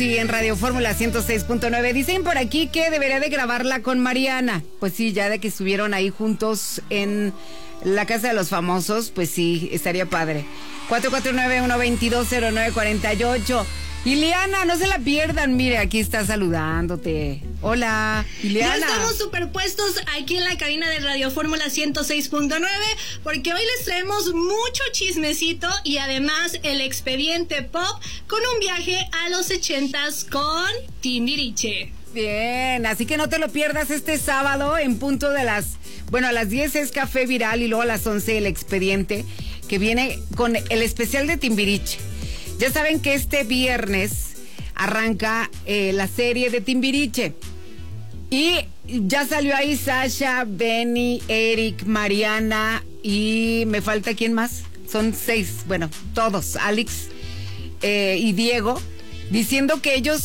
Sí, en Radio Fórmula 106.9. Dicen por aquí que debería de grabarla con Mariana. Pues sí, ya de que estuvieron ahí juntos en la Casa de los Famosos, pues sí, estaría padre. 449-122-0948. Ileana, no se la pierdan, mire, aquí está saludándote. Hola, Ileana. Ya estamos superpuestos aquí en la cabina de Radio Fórmula 106.9, porque hoy les traemos mucho chismecito y además el expediente pop con un viaje a los 80s con Timbiriche. Bien, así que no te lo pierdas este sábado en punto de las 10 es Café Viral y luego a las 11 el expediente, que viene con el especial de Timbiriche. Ya saben que este viernes arranca la serie de Timbiriche. Y ya salió ahí Sasha, Benny, Eric, Mariana y me falta ¿quién más? Son 6, bueno, todos, Alex y Diego, diciendo que ellos